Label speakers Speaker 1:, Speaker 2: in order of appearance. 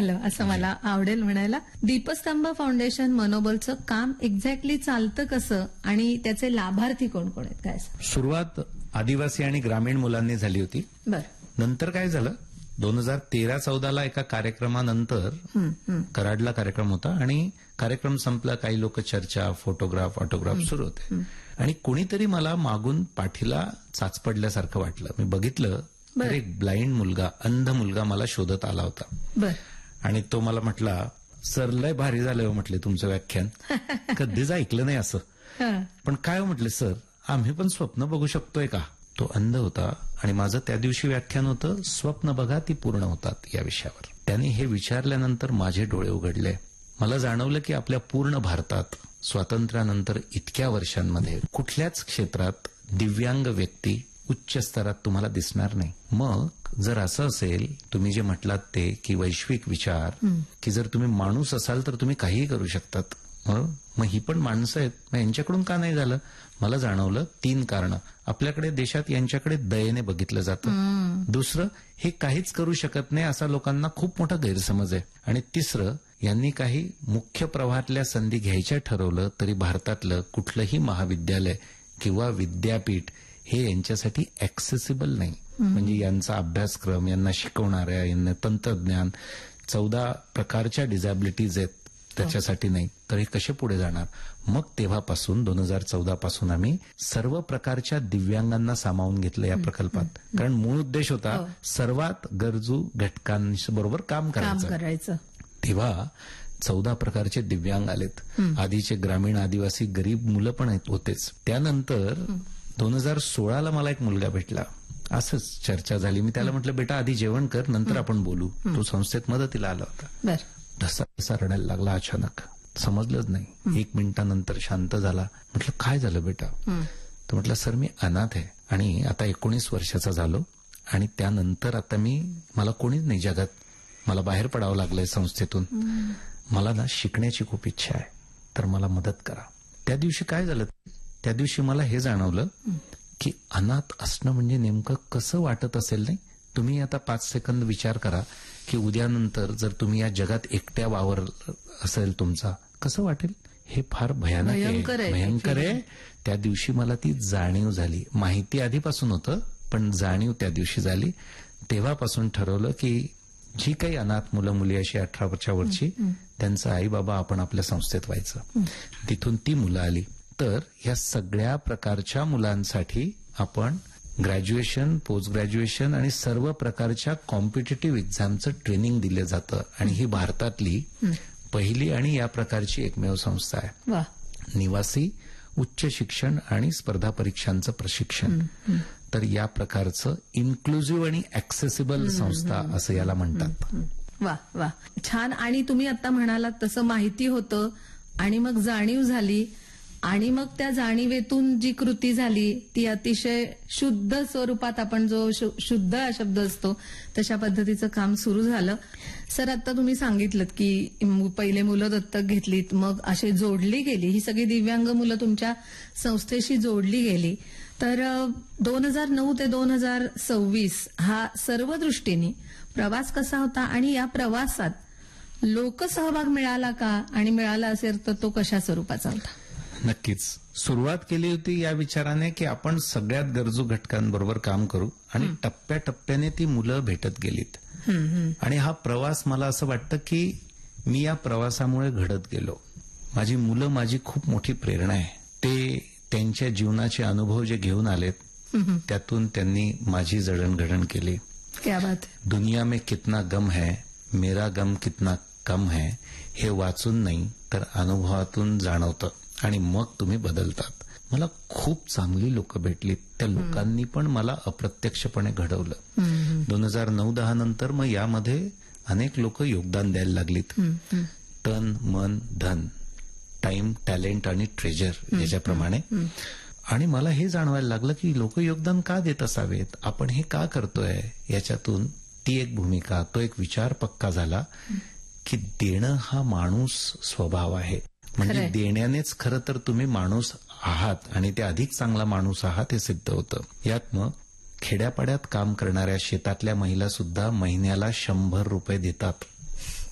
Speaker 1: झालं असं मला आवडेल म्हणायला. दीपस्तंभ फाउंडेशन मनोबलचं काम एक्झॅक्टली चालतं कसं आणि त्याचे लाभार्थी कोण कोण आहेत, काय सांग?
Speaker 2: सुरुवात आदिवासी आणि ग्रामीण मुलांनी झाली होती. नंतर काय झालं, 2013-14 एका कार्यक्रमानंतर कराडला कार्यक्रम होता आणि कार्यक्रम संपला. काही लोक चर्चा, फोटोग्राफ, ऑटोग्राफ सुरू होते आणि कोणीतरी मला मागून पाठीला चाच पडल्यासारखं वाटलं. मी बघितलं तर एक ब्लाइंड मुलगा, अंध मुलगा मला शोधत आला होता आणि तो मला म्हटला, सर लय भारी झालं म्हटले तुमचं व्याख्यान, कधीच ऐकलं नाही असं. पण काय म्हटले सर, आम्ही पण स्वप्न बघू शकतोय का? तो अंध होता आणि माझं त्या दिवशी व्याख्यान होतं स्वप्न बघा ती पूर्ण होतात या विषयावर. त्याने हे विचारल्यानंतर माझे डोळे उघडले. मला जाणवलं की आपल्या पूर्ण भारतात स्वातंत्र्यानंतर इतक्या वर्षांमध्ये कुठल्याच क्षेत्रात दिव्यांग व्यक्ती उच्च स्तरात तुम्हाला दिसणार नाही. मग जर असं असेल, तुम्ही जे म्हटलात ते की वैश्विक विचार, की जर तुम्ही माणूस असाल तर तुम्ही काहीही करू शकतात, मग ही पण माणसं आहेत, मग यांच्याकडून का नाही झालं? मला जाणवलं 3 कारणं. आपल्याकडे देशात यांच्याकडे दयेने बघितलं जातं. दुसरं, हे काहीच करू शकत नाही असा लोकांना खूप मोठा गैरसमज आहे. आणि तिसरं, यांनी काही मुख्य प्रवाहातल्या संधी घ्यायच्या ठरवलं तरी भारतातलं कुठलंही महाविद्यालय किंवा विद्यापीठ हे यांच्यासाठी ऍक्सेसिबल नाही. म्हणजे यांचा अभ्यासक्रम, यांना शिकवणाऱ्या, यांना तंत्रज्ञान, 14 प्रकारच्या डिझॅबिलिटीज आहेत त्याच्यासाठी नाही, तर हे कसे पुढे जाणार? मग तेव्हापासून 2014 पासून आम्ही सर्व प्रकारच्या दिव्यांगांना सामावून घेतलं या प्रकल्पात. कारण मूळ उद्देश होता सर्वात गरजू घटकांबरोबर काम करायचं. तेव्हा 14 प्रकारचे दिव्यांग आलेत. आधीचे ग्रामीण आदिवासी गरीब मुलं पण होतेच. त्यानंतर 2016 मला एक मुलगा भेटला. असंच चर्चा झाली. मी त्याला म्हटलं, बेटा आधी जेवण कर, नंतर आपण बोलू. तो संस्थेत मदतीला आला होता. ढसा रडायला लागला अचानक, समजलंच नाही. 1 मिनिटानंतर शांत झाला. म्हटलं काय झालं बेटा? तर म्हटलं सर मी अनाथ आहे आणि आता 19 वर्षाचा झालो आणि त्यानंतर आता मला कोणीच नाही जगात, मला बाहेर पडावं लागलंय संस्थेतून. मला ना शिकण्याची खूप इच्छा आहे, तर मला मदत करा. त्या दिवशी काय झालं, त्या दिवशी मला हे जाणवलं की अनाथ असणं म्हणजे नेमकं कसं वाटत असेल. नाही, तुम्ही आता 5 सेकंद विचार करा की उद्यानंतर जर तुम्ही या जगात एकट्या वावर असेल तुमचा, कसं वाटेल? हे फार भयानक आहे. त्या दिवशी मला ती जाणीव झाली. माहिती आधीपासून होतं, पण जाणीव त्या दिवशी झाली. तेव्हापासून ठरवलं की जी काही अनाथ मुलं मुली अशी 18 वरची, त्यांचं आई बाबा आपण आपल्या संस्थेत व्हायचं. तिथून ती मुलं आली. तर या सगळ्या प्रकारच्या मुलांसाठी आपण ग्रॅज्युएशन, पोस्ट ग्रॅज्युएशन आणि सर्व प्रकारच्या कॉम्पिटिटिव्ह एक्झामचं ट्रेनिंग दिलं जातं आणि ही भारतातली पहिली आणि या प्रकारची एकमेव संस्था आहे. निवासी उच्च शिक्षण आणि स्पर्धा परीक्षांचं प्रशिक्षण. तर या प्रकारचं इन्क्लुझिव्ह आणि ऍक्सेसिबल संस्था असं याला म्हणतात.
Speaker 1: वा वा, छान. आणि तुम्ही आता म्हणालात तसं माहिती होतं आणि मग जाणीव झाली आणि मग त्या जाणीवेतून जी कृती झाली ती अतिशय शुद्ध स्वरूपात, आपण जो शुद्ध हा शब्द असतो तशा पद्धतीचं काम सुरू झालं. सर, आता तुम्ही सांगितलं की पहिले मुलं दत्तक घेतलीत, मग अशी जोडली गेली, ही सगळी दिव्यांग मुलं तुमच्या संस्थेशी जोडली गेली. तर 2009 ते 2026 हा सर्व दृष्टीने प्रवास कसा होता आणि या प्रवासात लोकसहभाग मिळाला का, आणि मिळाला असेल तर तो कशा स्वरूपाचा होता?
Speaker 2: नक्कीच. सुरुवात केली होती या विचाराने की आपण सगळ्यात गरजू घटकांबरोबर काम करू आणि टप्प्याटप्प्याने ती मुलं भेटत गेलीत. आणि हा प्रवास, मला असं वाटतं की मी या प्रवासामुळे घडत गेलो. माझी मुलं माझी खूप मोठी प्रेरणा आहे. ते त्यांच्या जीवनाचे अनुभव जे घेऊन आलेत त्यातून त्यांनी माझी जडणघडण केली.
Speaker 1: क्या बात है.
Speaker 2: दुनिया में कितना गम है, मेरा गम कितना कम है, हे वाचून नाही तर अनुभवातून जाणवतं आणि मग तुम्ही बदलतात. मला खूप चांगली लोक भेटली. त्या लोकांनी पण मला अप्रत्यक्षपणे घडवलं. 2009-10 नंतर मग यामध्ये अनेक लोक योगदान द्यायला लागलीत. तन मन धन, टाइम, टॅलेंट आणि ट्रेजर याच्याप्रमाणे. आणि मला हे जाणवायला लागलं की लोक योगदान का देत असावेत, आपण हे का करतोय. याच्यातून ती एक भूमिका, तो एक विचार पक्का झाला की देणं हा माणूस स्वभाव आहे. म्हणजे देण्यानेच खरं तर तुम्ही माणूस आहात आणि ते अधिक चांगला माणूस आहात हे सिद्ध होतं. यात मग खेड्यापाड्यात काम करणाऱ्या शेतातल्या महिला सुद्धा महिन्याला 100 रुपये देतात.